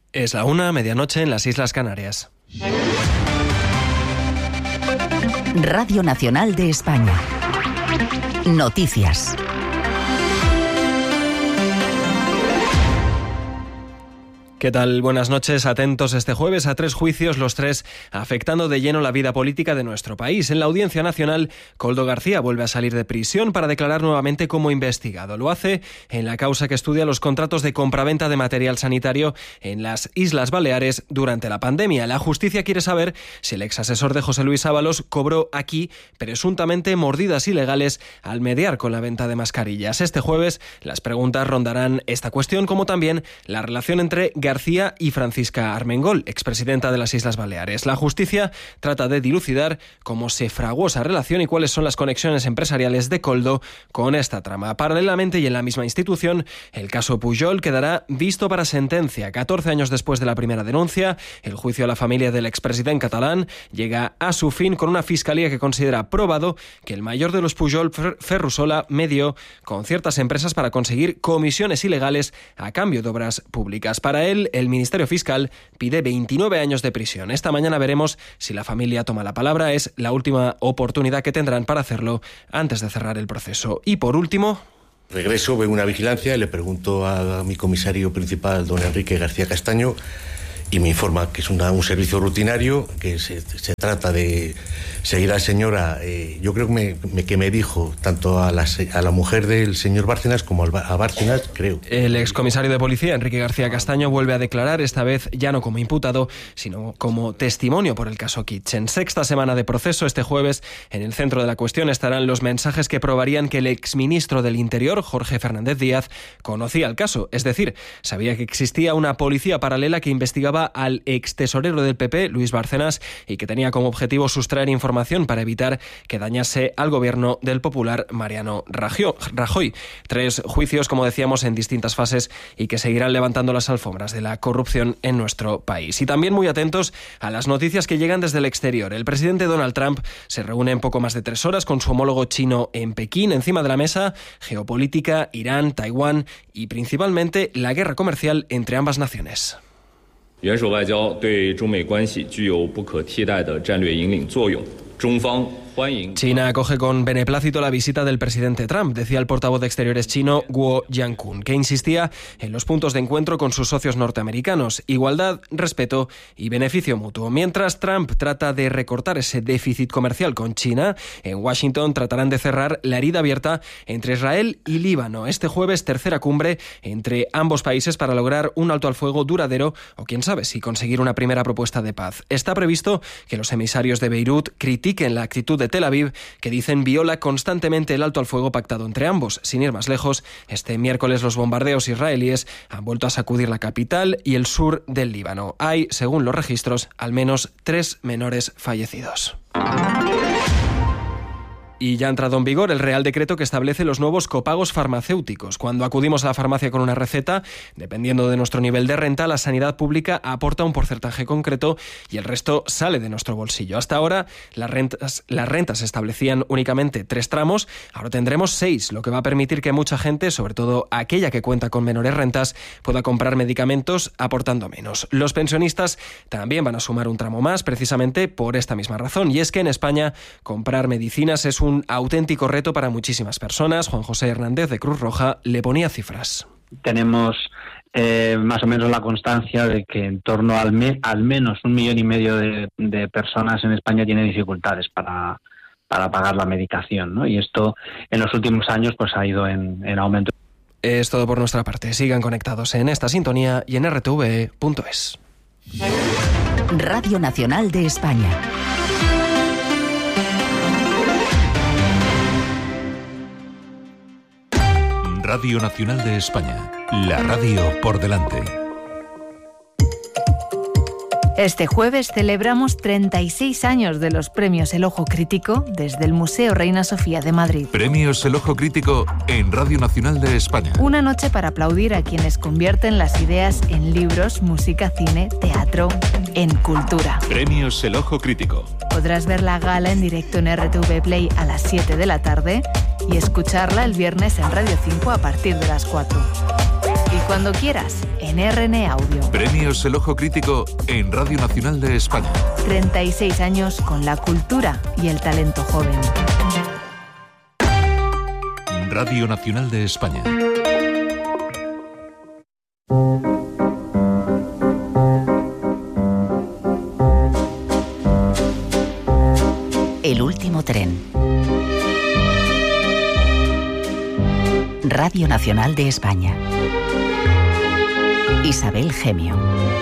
Es la 1:00, medianoche en las Islas Canarias. Radio Nacional de España. Noticias. ¿Qué tal? Buenas noches. Atentos este jueves a 3 juicios, los 3 afectando de lleno la vida política de nuestro país. En la Audiencia Nacional, Koldo García vuelve a salir de prisión para declarar nuevamente como investigado. Lo hace en la causa que estudia los contratos de compraventa de material sanitario en las Islas Baleares durante la pandemia. La justicia quiere saber si el exasesor de José Luis Ábalos cobró aquí presuntamente mordidas ilegales al mediar con la venta de mascarillas. Este jueves las preguntas rondarán esta cuestión, como también la relación entre García y Francisca Armengol, expresidenta de las Islas Baleares. La justicia trata de dilucidar cómo se fraguó esa relación y cuáles son las conexiones empresariales de Koldo con esta trama. Paralelamente y en la misma institución, el caso Pujol quedará visto para sentencia. 14 años después de la primera denuncia, el juicio a la familia del expresidente catalán llega a su fin con una fiscalía que considera probado que el mayor de los Pujol, Ferrusola, medió con ciertas empresas para conseguir comisiones ilegales a cambio de obras públicas. Para él, el Ministerio Fiscal pide 29 años de prisión. Esta mañana veremos si la familia toma la palabra. Es la última oportunidad que tendrán para hacerlo antes de cerrar el proceso. Y por último... Regreso, veo una vigilancia, le pregunto a mi comisario principal, don Enrique García Castaño, y me informa que es un servicio rutinario, que se trata de seguir a la señora. Yo creo que me dijo tanto a la mujer del señor Bárcenas como a Bárcenas, creo. El excomisario de policía, Enrique García Castaño, vuelve a declarar, esta vez ya no como imputado, sino como testimonio por el caso Kitchen. Sexta semana de proceso. Este jueves, en el centro de la cuestión estarán los mensajes que probarían que el exministro del Interior, Jorge Fernández Díaz, conocía el caso. Es decir, sabía que existía una policía paralela que investigaba al extesorero del PP, Luis Bárcenas, y que tenía como objetivo sustraer información para evitar que dañase al gobierno del popular Mariano Rajoy. 3 juicios, como decíamos, en distintas fases y que seguirán levantando las alfombras de la corrupción en nuestro país. Y también muy atentos a las noticias que llegan desde el exterior. El presidente Donald Trump se reúne en poco más de 3 horas con su homólogo chino en Pekín. Encima de la mesa, geopolítica, Irán, Taiwán y principalmente la guerra comercial entre ambas naciones. 元首外交对中美关系具有不可替代的战略引领作用，中方 China acoge con beneplácito la visita del presidente Trump, decía el portavoz de Exteriores chino Guo Jiankun, que insistía en los puntos de encuentro con sus socios norteamericanos: igualdad, respeto y beneficio mutuo. Mientras Trump trata de recortar ese déficit comercial con China, en Washington tratarán de cerrar la herida abierta entre Israel y Líbano. Este jueves, tercera cumbre entre ambos países para lograr un alto al fuego duradero o, quién sabe, si conseguir una primera propuesta de paz. Está previsto que los emisarios de Beirut critiquen la actitud de Tel Aviv, que dicen viola constantemente el alto al fuego pactado entre ambos. Sin ir más lejos, este miércoles los bombardeos israelíes han vuelto a sacudir la capital y el sur del Líbano. Hay, según los registros, al menos 3 menores fallecidos. Y ya ha entrado en vigor el Real Decreto que establece los nuevos copagos farmacéuticos. Cuando acudimos a la farmacia con una receta, dependiendo de nuestro nivel de renta, la sanidad pública aporta un porcentaje concreto y el resto sale de nuestro bolsillo. Hasta ahora las rentas establecían únicamente 3 tramos, ahora tendremos 6, lo que va a permitir que mucha gente, sobre todo aquella que cuenta con menores rentas, pueda comprar medicamentos aportando menos. Los pensionistas también van a sumar un tramo más, precisamente por esta misma razón, y es que en España comprar medicinas es un auténtico reto para muchísimas personas. Juan José Hernández, de Cruz Roja, le ponía cifras. Tenemos más o menos la constancia de que en torno al menos 1,5 millones de personas en España tienen dificultades para pagar la medicación, ¿no? Y esto en los últimos años pues ha ido en aumento. Es todo por nuestra parte. Sigan conectados en esta sintonía y en rtve.es. Radio Nacional de España. Radio Nacional de España, la radio por delante. Este jueves celebramos 36 años de los Premios El Ojo Crítico desde el Museo Reina Sofía de Madrid. Premios El Ojo Crítico en Radio Nacional de España. Una noche para aplaudir a quienes convierten las ideas en libros, música, cine, teatro, en cultura. Premios El Ojo Crítico. Podrás ver la gala en directo en RTV Play a las 7 de la tarde y escucharla el viernes en Radio 5 a partir de las 4. Y cuando quieras, en RN Audio. Premios El Ojo Crítico en Radio Nacional de España. 36 años con la cultura y el talento joven. Radio Nacional de España. El último tren. Radio Nacional de España. Isabel Gemio.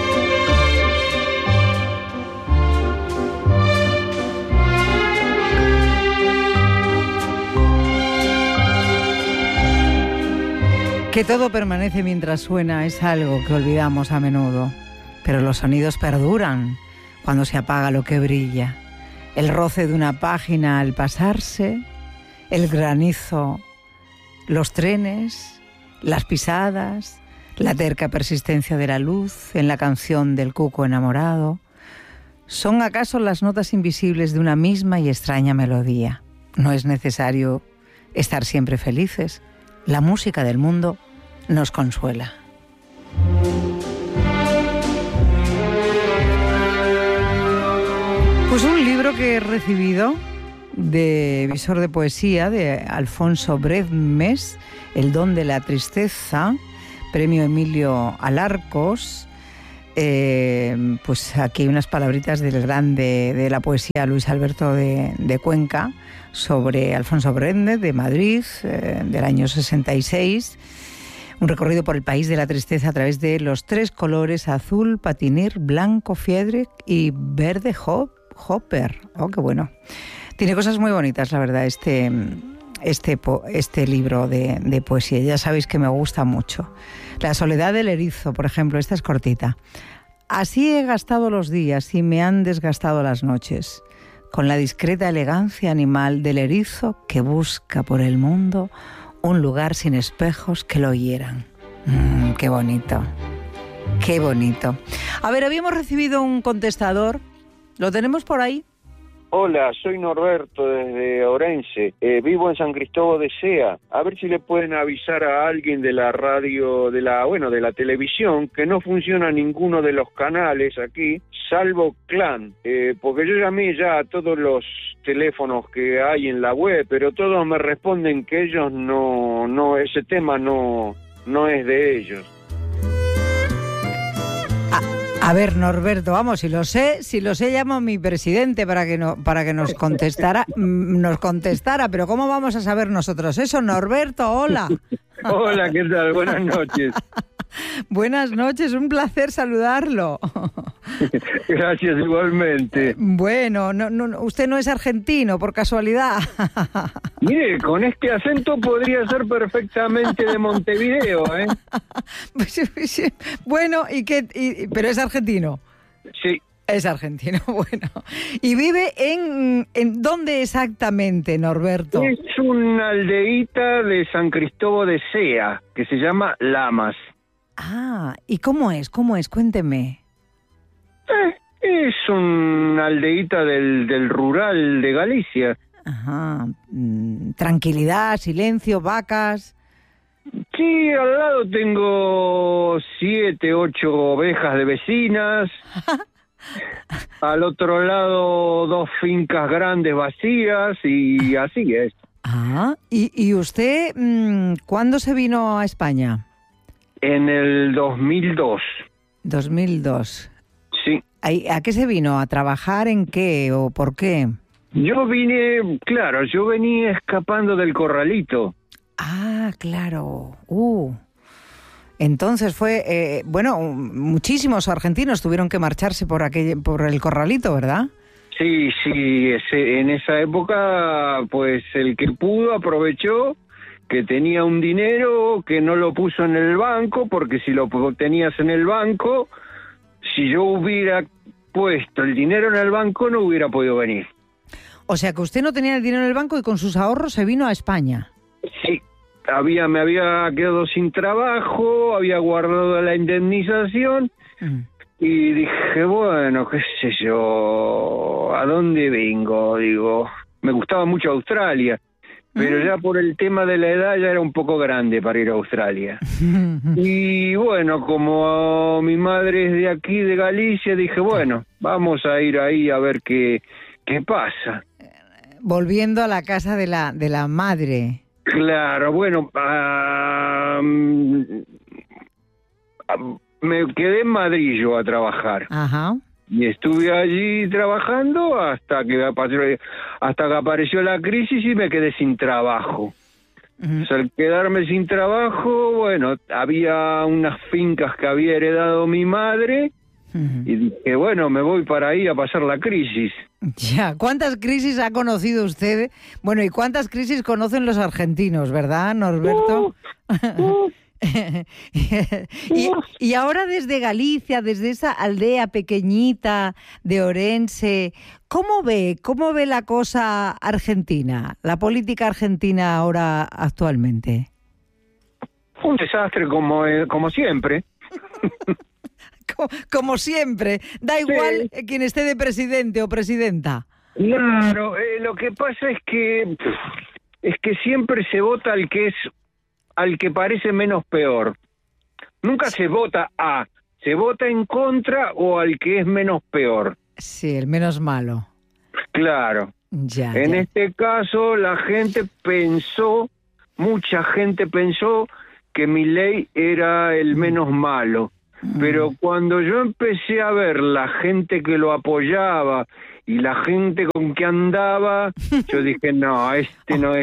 Que todo permanece mientras suena es algo que olvidamos a menudo, pero los sonidos perduran cuando se apaga lo que brilla. El roce de una página al pasarse, el granizo, los trenes, las pisadas, la terca persistencia de la luz en la canción del cuco enamorado. ¿Son acaso las notas invisibles de una misma y extraña melodía? No es necesario estar siempre felices. La música del mundo nos consuela. Pues un libro que he recibido de Visor de Poesía de Alfonso Bredmes, El don de la tristeza, premio Emilio Alarcos. Pues aquí hay unas palabritas del grande de la poesía Luis Alberto de Cuenca sobre Alfonso Bredmes de Madrid, del año 66. Un recorrido por el país de la tristeza a través de los tres colores: azul, patinir, blanco, fiedre y verde hopper. Oh, qué bueno. Tiene cosas muy bonitas, la verdad, este libro de poesía. Ya sabéis que me gusta mucho. La soledad del erizo, por ejemplo, esta es cortita. Así he gastado los días y me han desgastado las noches, con la discreta elegancia animal del erizo que busca por el mundo un lugar sin espejos que lo hieran. Qué bonito, qué bonito. A ver, habíamos recibido un contestador. ¿Lo tenemos por ahí? Hola, soy Norberto desde Orense. Vivo en San Cristóbal de Sea. A ver si le pueden avisar a alguien de la radio, de la televisión, que no funciona ninguno de los canales aquí, salvo Clan. Porque yo llamé ya a todos los teléfonos que hay en la web, pero todos me responden que ellos no, ese tema no es de ellos. A ver, Norberto, vamos, si lo sé, llamo a mi presidente para que nos contestara, pero ¿cómo vamos a saber nosotros eso? Norberto, hola. Hola, ¿qué tal? Buenas noches. Buenas noches, un placer saludarlo. Gracias, igualmente. Bueno, no, usted no es argentino, por casualidad. Mire, con este acento podría ser perfectamente de Montevideo, ¿eh? Bueno, pero es argentino. Sí. Es argentino, bueno. ¿Y vive en dónde exactamente, Norberto? Es una aldeíta de San Cristóbal de Sea, que se llama Lamas. Ah, ¿y cómo es? Cuénteme. Es una aldeíta del rural de Galicia. Ajá. Tranquilidad, silencio, vacas. Sí, al lado tengo 7, 8 ovejas de vecinas. Al otro lado 2 fincas grandes vacías y así es. Ah, ¿y usted cuándo se vino a España? En el 2002. 2002. Sí. ¿A qué se vino? ¿A trabajar en qué o por qué? Yo venía escapando del corralito. Ah, claro. Entonces fue, muchísimos argentinos tuvieron que marcharse por el corralito, ¿verdad? Sí, en esa época, pues el que pudo aprovechó, que tenía un dinero que no lo puso en el banco, porque si lo tenías en el banco, si yo hubiera puesto el dinero en el banco, no hubiera podido venir. O sea que usted no tenía el dinero en el banco y con sus ahorros se vino a España. Sí, me había quedado sin trabajo, había guardado la indemnización y dije, bueno, qué sé yo, ¿a dónde vengo? Digo, me gustaba mucho Australia. pero ya por el tema de la edad ya era un poco grande para ir a Australia. Y bueno, como mi madre es de aquí, de Galicia, dije, bueno, vamos a ir ahí a ver qué pasa. Volviendo a la casa de la madre. Claro, bueno, me quedé en Madrid yo a trabajar. Ajá. Y estuve allí trabajando hasta que apareció la crisis y me quedé sin trabajo. O sea, al quedarme sin trabajo, bueno, había unas fincas que había heredado mi madre y dije, bueno, me voy para ahí a pasar la crisis. Ya, ¿cuántas crisis ha conocido usted? Bueno, ¿y cuántas crisis conocen los argentinos, verdad, Norberto? Y ahora desde Galicia, desde esa aldea pequeñita de Orense, ¿cómo ve la cosa argentina, la política argentina ahora actualmente? Un desastre como siempre. Como siempre, da igual quien esté de presidente o presidenta. Claro, lo que pasa es que siempre se vota al que parece menos peor. Nunca se vota se vota en contra o al que es menos peor. Sí, el menos malo. Claro. En este caso mucha gente pensó que Milei era el menos malo. Pero cuando yo empecé a ver la gente que lo apoyaba y la gente con que andaba, yo dije, no, este no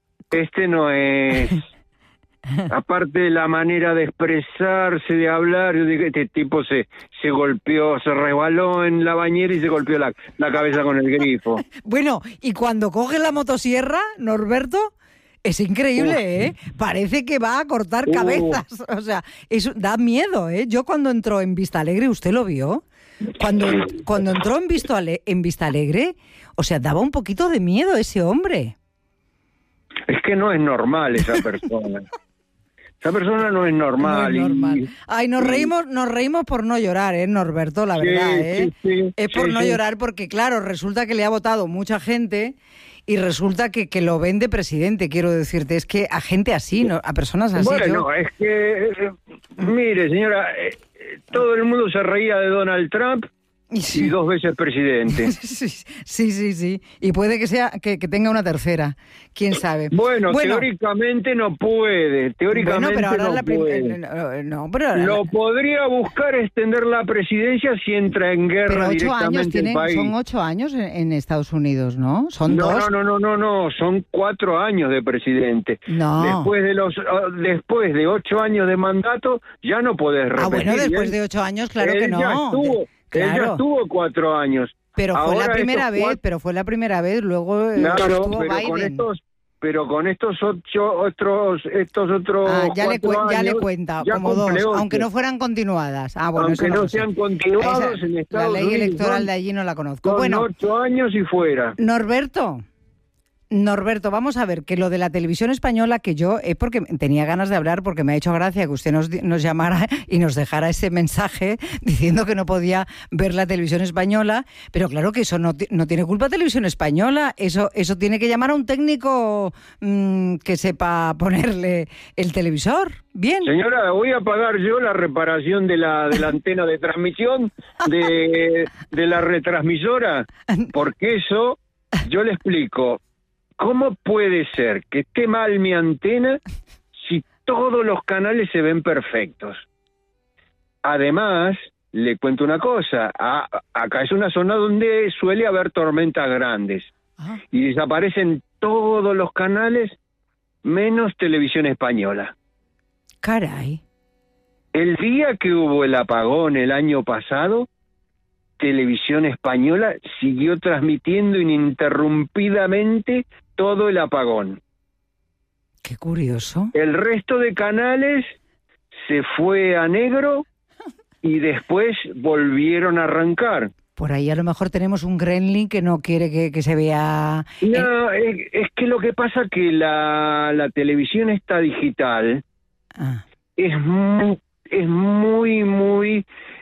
es. Aparte de la manera de expresarse, de hablar, yo dije, este tipo se golpeó, se resbaló en la bañera y se golpeó la cabeza con el grifo. Bueno, y cuando coge la motosierra, Norberto, es increíble, ¿eh? Parece que va a cortar cabezas. O sea, eso da miedo, ¿eh? Yo cuando entró en Vista Alegre, ¿usted lo vio? Cuando entró en Vista Alegre, o sea, daba un poquito de miedo ese hombre. Es que no es normal esa persona. Esa persona no es normal. No es normal. Ay, nos reímos por no llorar, Norberto, la verdad, ¿eh? Sí, es por no llorar porque, claro, resulta que le ha votado mucha gente y resulta que lo ven de presidente, quiero decirte. Es que a gente así, ¿no? A personas así. Bueno, es que, mire, señora, todo el mundo se reía de Donald Trump y 2 veces presidente. Sí. Y puede que sea que tenga una tercera. ¿Quién sabe? Bueno, teóricamente no puede. Teóricamente pero ahora no puede. Lo podría buscar extender la presidencia si entra en guerra directamente el país. Son 8 años en Estados Unidos, ¿no? Son 2. No. Son 4 años de presidente. No. Después de 8 años de mandato, ya no podés repetir. Bueno, después de 8 años, claro que no. Él ya estuvo 4 años. Pero fue la primera vez, luego estuvo Biden. Pero con estos otros ya le cuenta, como 2, aunque no fueran continuadas. Bueno, aunque no sean continuados en Estados Unidos. La ley electoral de allí no la conozco. Con 8 años y fuera. Norberto, vamos a ver, que lo de la televisión española, que yo es porque tenía ganas de hablar, porque me ha hecho gracia que usted nos llamara y nos dejara ese mensaje diciendo que no podía ver la televisión española, pero claro que eso no tiene culpa televisión española, eso tiene que llamar a un técnico que sepa ponerle el televisor. Bien. Señora, voy a pagar yo la reparación de la antena de transmisión de la retransmisora, porque eso, yo le explico. ¿Cómo puede ser que esté mal mi antena si todos los canales se ven perfectos? Además, le cuento una cosa. Acá es una zona donde suele haber tormentas grandes. Y desaparecen todos los canales menos Televisión Española. Caray. El día que hubo el apagón el año pasado, Televisión Española siguió transmitiendo ininterrumpidamente todo el apagón. Qué curioso. El resto de canales se fue a negro y después volvieron a arrancar. Por ahí a lo mejor tenemos un gremlin que no quiere que se vea... No, es que lo que pasa que la televisión esta digital es muy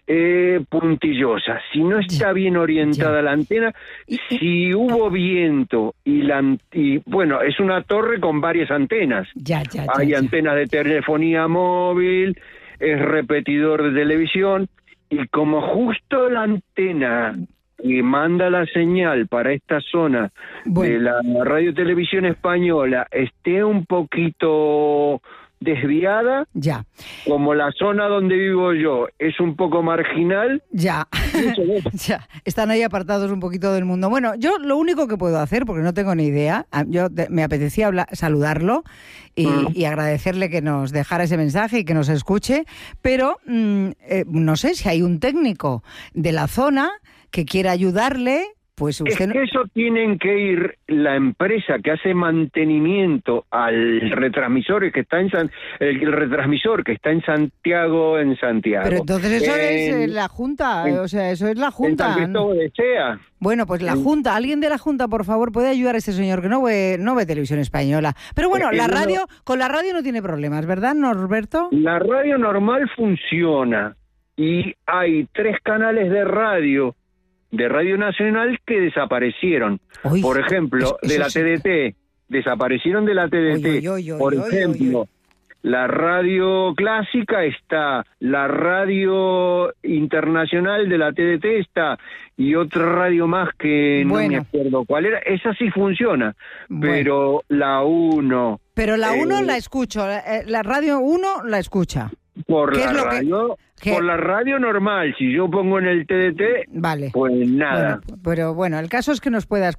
puntillosa, si no está bien orientada la antena, si hubo viento y bueno, es una torre con varias antenas. Hay antenas de telefonía móvil, es repetidor de televisión, y como justo la antena que manda la señal para esta zona de la radiotelevisión española esté un poquito desviada, como la zona donde vivo yo es un poco marginal, ya, están ahí apartados un poquito del mundo. Bueno, yo lo único que puedo hacer, porque no tengo ni idea, me apetecía saludarlo y agradecerle que nos dejara ese mensaje y que nos escuche, pero no sé si hay un técnico de la zona que quiera ayudarle. Pues usted... Es que eso tienen que ir la empresa que hace mantenimiento al retransmisor que está el retransmisor que está en Santiago. Pero entonces eso es la Junta, o sea, eso es la Junta. En San Cristóbal de Sea. Bueno, pues la Junta, alguien de la Junta, por favor, puede ayudar a este señor que no ve televisión española. Pero bueno, con la radio no tiene problemas, ¿verdad, Norberto? La radio normal funciona y hay 3 canales de Radio Nacional que desaparecieron. Por ejemplo, de la TDT, desaparecieron de la TDT. Por ejemplo, la radio clásica está, la radio internacional de la TDT está, y otra radio más que no me acuerdo cuál era. Esa sí funciona, pero la 1... Pero la 1 la escucho, la radio 1 la escucha. Por la radio normal, si yo pongo en el TDT, pues nada. Pero bueno, el caso es que nos pueda